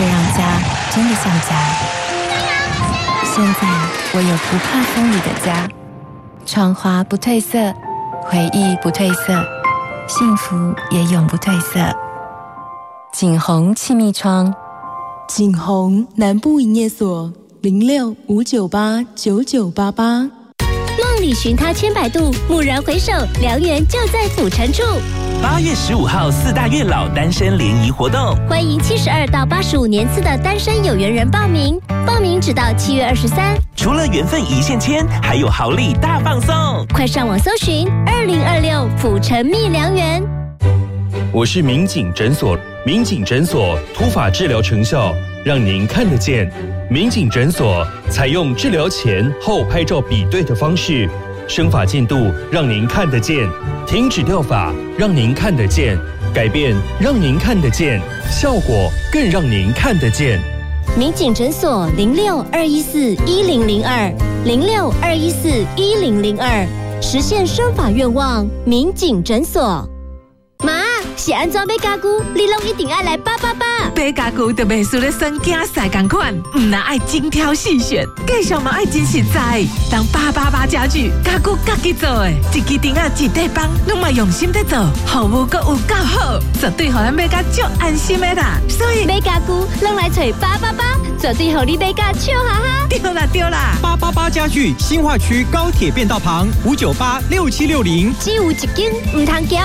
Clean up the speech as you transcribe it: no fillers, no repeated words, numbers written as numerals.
却让家真的像家。现在我有不怕风雨的家，窗花不褪色，回忆不褪色，幸福也永不褪色。景宏气密窗， 景宏南部营业所06-598-9988。 梦里寻他千百度，蓦然回首，良缘就在府城处。 8月15号4大月老单身联谊活动， 欢迎72到85年次的单身有缘人报名，报名只到7月23。 除了缘分一线牵，还有好礼大放送， 快上网搜寻2026府城蜜良缘。 我是民警诊所，民警诊所突发治疗成效，让您看得见。民警诊所采用治疗前后拍照比对的方式，生发进度让您看得见，停止掉发让您看得见，改变让您看得见，效果更让您看得见。 民警诊所06-214-1002，06-214-1002，实现生发愿望。民警诊所。妈，是安怎买家具，你拢一定要来888。 买家具就袂输咧选囝赛同款，唔那爱精挑细选，价上嘛爱真实在。当888家具，家具家己做的，一支钉仔一块板，拢嘛用心在做，服务阁有够好，绝对互咱买甲足安心的啦。所以买家具，拢来找888，绝对互你买甲笑哈哈。 对啦对啦 ，888家具新化区高铁便道旁5986760， 只有一间，唔通惊。